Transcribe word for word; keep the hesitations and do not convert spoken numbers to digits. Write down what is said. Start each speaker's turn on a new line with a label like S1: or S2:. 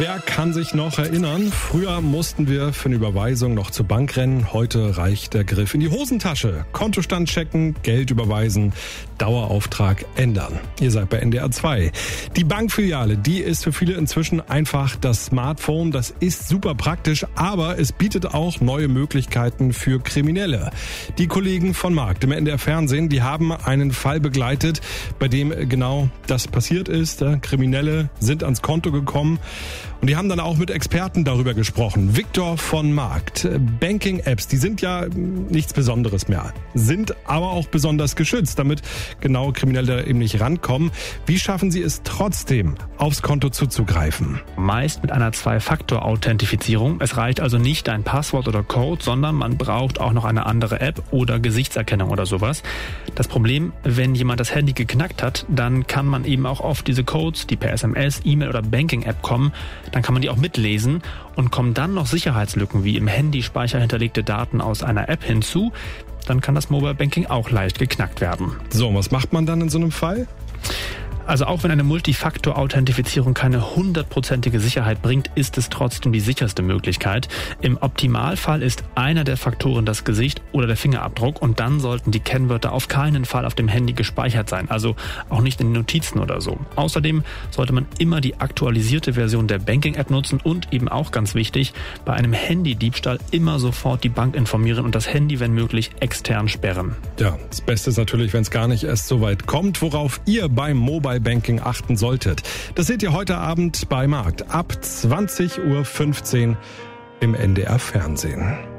S1: Wer kann sich noch erinnern? Früher mussten wir für eine Überweisung noch zur Bank rennen. Heute reicht der Griff in die Hosentasche. Kontostand checken, Geld überweisen, Dauerauftrag ändern. Ihr seid bei N D R zwei. Die Bankfiliale, die ist für viele inzwischen einfach das Smartphone. Das ist super praktisch, aber es bietet auch neue Möglichkeiten für Kriminelle. Die Kollegen von Markt im N D R Fernsehen, die haben einen Fall begleitet, bei dem genau das passiert ist. Kriminelle sind ans Konto gekommen. Und die haben dann auch mit Experten darüber gesprochen. Viktor von Markt. Banking-Apps, die sind ja nichts Besonderes mehr, sind aber auch besonders geschützt, damit genau Kriminelle eben nicht rankommen. Wie schaffen sie es trotzdem, aufs Konto zuzugreifen?
S2: Meist mit einer Zwei-Faktor-Authentifizierung. Es reicht also nicht ein Passwort oder Code, sondern man braucht auch noch eine andere App oder Gesichtserkennung oder sowas. Das Problem, wenn jemand das Handy geknackt hat, dann kann man eben auch auf diese Codes, die per S M S, E-Mail oder Banking-App kommen, dann kann man die auch mitlesen und kommen dann noch Sicherheitslücken wie im Handyspeicher hinterlegte Daten aus einer App hinzu, dann kann das Mobile Banking auch leicht geknackt werden.
S1: So, was macht man dann in so einem Fall?
S2: Also auch wenn eine Multifaktor-Authentifizierung keine hundertprozentige Sicherheit bringt, ist es trotzdem die sicherste Möglichkeit. Im Optimalfall ist einer der Faktoren das Gesicht oder der Fingerabdruck und dann sollten die Kennwörter auf keinen Fall auf dem Handy gespeichert sein, also auch nicht in den Notizen oder so. Außerdem sollte man immer die aktualisierte Version der Banking-App nutzen und eben auch ganz wichtig, bei einem Handydiebstahl immer sofort die Bank informieren und das Handy, wenn möglich, extern sperren.
S1: Ja, das Beste ist natürlich, wenn es gar nicht erst so weit kommt, worauf ihr beim Mobile Banking achten solltet. Das seht ihr heute Abend bei Markt ab zwanzig Uhr fünfzehn im N D R Fernsehen.